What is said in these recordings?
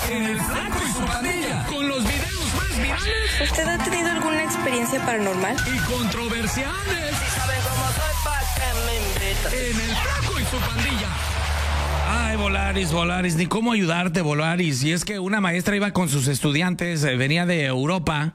en El Flaco y su Pandilla, con los videos más virales. ¿Usted ha tenido alguna experiencia paranormal? Y controversiales. Si saben cómo soy, ¿pa' qué me invitan? En El Flaco y su Pandilla. Ay, Volaris, ni cómo ayudarte, Volaris. Y es que una maestra iba con sus estudiantes, venía de Europa.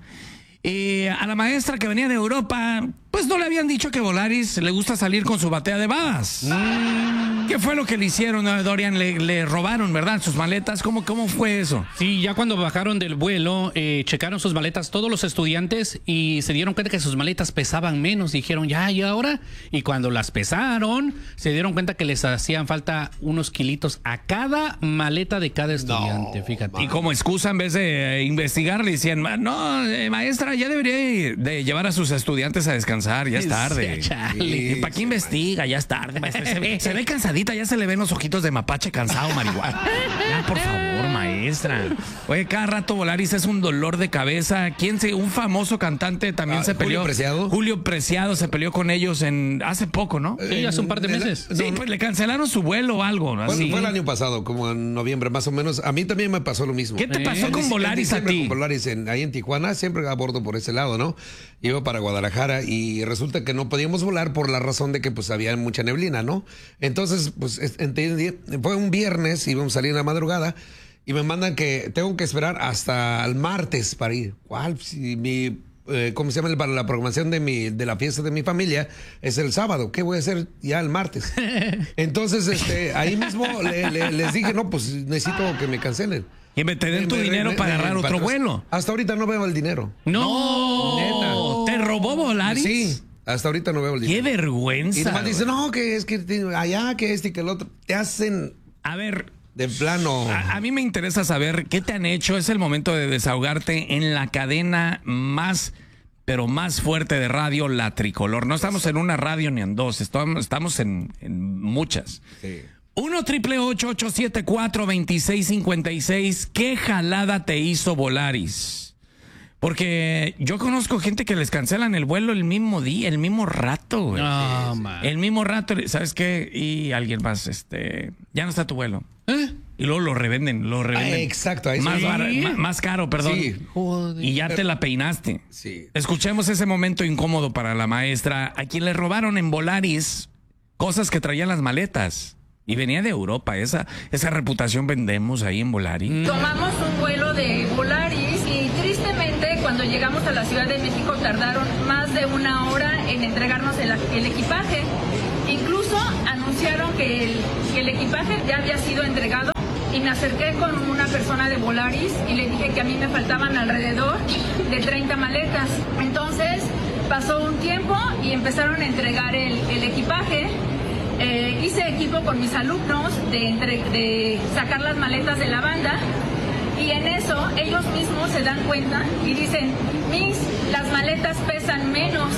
Y a la maestra que venía de Europa, pues no le habían dicho que Volaris le gusta salir con su batea de babas. ¿Qué fue lo que le hicieron, Dorian? Le robaron, ¿verdad? Sus maletas. ¿Cómo fue eso? Sí, ya cuando bajaron del vuelo, checaron sus maletas todos los estudiantes y se dieron cuenta que sus maletas pesaban menos. Dijeron, ya, ¿y ahora? Y cuando las pesaron, se dieron cuenta que les hacían falta unos kilitos a cada maleta de cada estudiante, fíjate. Y como excusa, en vez de investigar, le decían, no, maestra, ya debería de llevar a sus estudiantes a descansar, ya es tarde. Chale. ¿Para qué investiga? Ya es tarde, maestra. Se ve cansadita, ya se le ven los ojitos de mapache cansado, marihuana. Ya, por favor, maestra. Oye, cada rato Volaris es un dolor de cabeza. Un famoso cantante también se peleó. ¿Julio Preciado? Julio Preciado se peleó con ellos hace poco, ¿no? Sí, hace un par de meses. Sí, pues le cancelaron su vuelo o algo, ¿no? Fue el año pasado, como en noviembre más o menos. A mí también me pasó lo mismo. ¿Qué te pasó con Volaris a ti? Con Volaris ahí en Tijuana, siempre abordo por ese lado, ¿no? Iba para Guadalajara y resulta que no podíamos volar por la razón de que pues había mucha neblina, ¿no? Entonces, pues entendí, fue un viernes, íbamos a salir en la madrugada y me mandan que tengo que esperar hasta el martes para ir. ¿Cuál? Si ¿cómo se llama? La programación de la fiesta de mi familia es el sábado. ¿Qué voy a hacer ya el martes? Entonces, ahí mismo les dije, no, pues necesito que me cancelen. Y te den tu dinero para agarrar otro vuelo. Hasta ahorita no veo el dinero. No, neta. ¿Te robó Volaris? Sí, hasta ahorita no veo el dinero. Qué vergüenza. Y nomás dicen, no, que es que allá, que este y que el otro. Te hacen... A ver... De plano. A mí me interesa saber qué te han hecho. Es el momento de desahogarte en la cadena pero más fuerte de radio, La Tricolor. No estamos en una radio ni en dos, estamos en muchas. Sí. 1-888-874-2656. ¿Qué jalada te hizo Volaris? Porque yo conozco gente que les cancelan el vuelo el mismo día, el mismo rato, güey. No, man. El mismo rato, ¿sabes qué? Y alguien más, ya no está tu vuelo. Y luego lo revenden. Exacto. Ahí Más caro, perdón. Sí. Joder. Y ya te la peinaste. Sí. Escuchemos ese momento incómodo para la maestra, a quien le robaron en Volaris cosas que traían las maletas. Y venía de Europa. Esa reputación vendemos ahí en Volaris. Tomamos un vuelo de Volaris y tristemente cuando llegamos a la Ciudad de México tardaron más de una hora en entregarnos el equipaje. Incluso anunciaron que el equipaje ya había sido entregado y me acerqué con una persona de Volaris y le dije que a mí me faltaban alrededor de 30 maletas. Entonces pasó un tiempo y empezaron a entregar el equipaje. Hice equipo con mis alumnos de sacar las maletas de la banda y en eso ellos mismos se dan cuenta y dicen, Miss, las maletas pesan menos.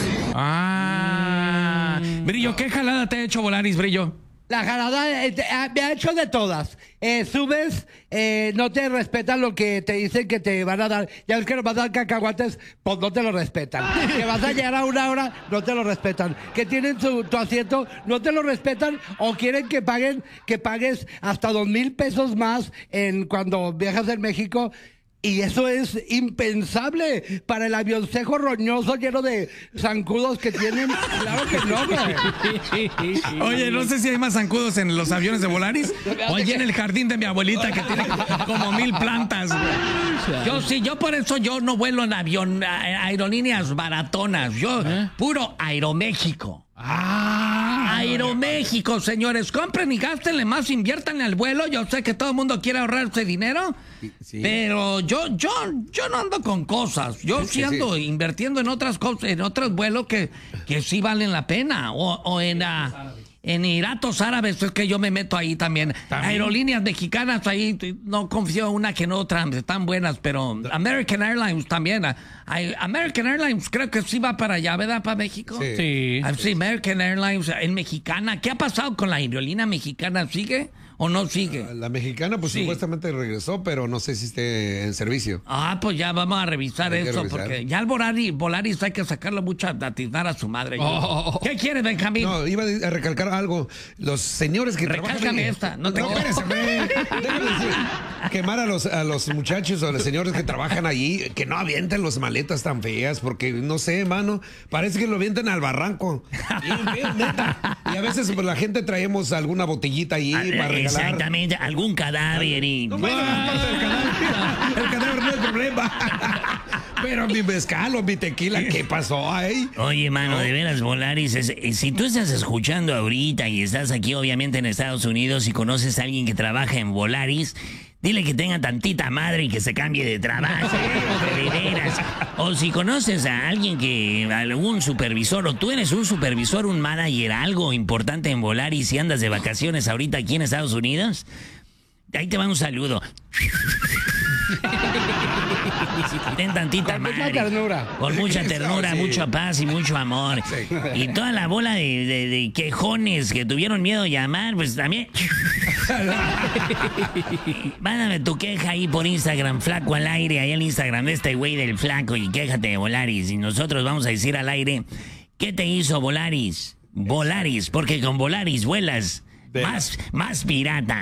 Brillo, ¿qué jalada te ha hecho Volaris, Brillo? La jalada me ha hecho de todas. Subes, no te respetan lo que te dicen que te van a dar. Ya ves que nos van a dar cacahuates, pues no te lo respetan. Que vas a llegar a una hora, no te lo respetan. Que tienen tu asiento, no te lo respetan. O quieren que pagues hasta 2,000 pesos más cuando viajas en México. Y eso es impensable para el avioncejo roñoso lleno de zancudos que tienen. Claro que no, güey. Oye, no sé si hay más zancudos en los aviones de Volaris o allí en el jardín de mi abuelita que tiene como 1,000 plantas. Yo por eso yo no vuelo en aerolíneas baratonas. Yo, puro Aeroméxico. Aeroméxico, señores. Compren y gástenle más, inviértanle al vuelo. Yo sé que todo el mundo quiere ahorrarse dinero, sí. Pero yo no ando con cosas. Yo sí ando invirtiendo en otras cosas, en otros vuelos que sí valen la pena. O en Emiratos Árabes, es que yo me meto ahí también. Aerolíneas mexicanas, ahí no confío en una que en otra, están buenas, pero American Airlines también. American Airlines creo que sí va para allá, ¿verdad? Para México. Sí. Sí, American Airlines, en mexicana. ¿Qué ha pasado con la aerolínea mexicana? ¿Sigue o no sigue? La mexicana, pues Sí. supuestamente regresó, pero no sé si esté en servicio. Ah, pues ya vamos a revisar Hay que eso, revisar. porque ya el Volaris hay que sacarlo mucho a atizar a su madre. ¿Qué quieres, Benjamín? No, iba a recalcar algo. Los señores que trabajan Recálcame ahí- esta, no te espérese, hombre. Déjame decir, quemar a los muchachos o a los señores que trabajan allí, que no avienten las maletas tan feas, porque no sé, mano, parece que lo avientan al barranco. Bien feo, neta. Y a veces pues, la gente traemos alguna botellita ahí para regalar. Exactamente, algún cadáver y... No, bueno, no importa el cadáver. El cadáver no es problema. Pero mi mezcal o mi tequila, ¿qué pasó ahí? Oye, mano, de veras, Volaris, si tú estás escuchando ahorita y estás aquí obviamente en Estados Unidos y conoces a alguien que trabaja en Volaris, dile que tenga tantita madre y que se cambie de trabajo, de veras. O si conoces a alguien algún supervisor, o tú eres un supervisor, un manager, algo importante en Volaris y andas de vacaciones ahorita aquí en Estados Unidos, ahí te va un saludo. Ten tantita Con mucha madre. ternura. Con mucha ternura, Sí. mucha paz y mucho amor. Sí. Y toda la bola de quejones que tuvieron miedo de llamar, pues también. Mándame tu queja ahí por Instagram, Flaco al aire, ahí el Instagram de este güey del Flaco, y quéjate de Volaris. Y nosotros vamos a decir al aire, ¿qué te hizo Volaris? Volaris, porque con Volaris vuelas más pirata.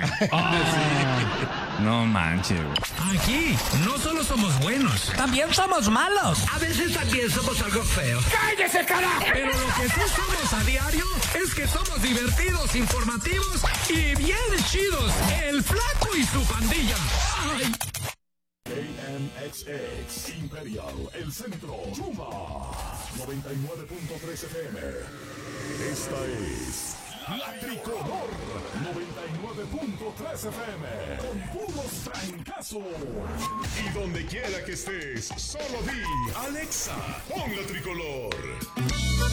No manches. Aquí no solo somos buenos, También somos malos. a veces también somos algo feos. ¡Cállese, carajo! Pero lo que sí somos a diario es que somos divertidos, informativos y bien chidos. El Flaco y su pandilla. Ay. KMXX Imperial, el centro, Yuma 99.3 FM. Esta es La Tricolor 99.3 FM con puros trancazos. Y donde quiera que estés, solo di Alexa, pon La Tricolor.